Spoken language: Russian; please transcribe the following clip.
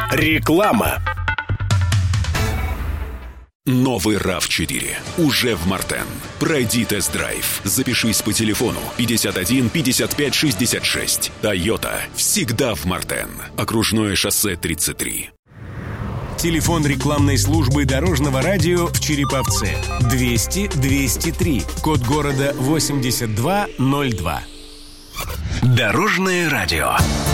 Реклама. Новый RAV4 уже в Мартен. Пройди тест-драйв. Запишись по телефону 51 55 66. Toyota всегда в Мартен. Окружное шоссе 33. Телефон рекламной службы Дорожного радио в Череповце 200-203. Код города 8202. Дорожное радио.